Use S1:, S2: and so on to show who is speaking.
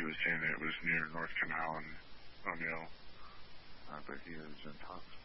S1: he was saying that it was near North Canal and O'Neill, but he was in talks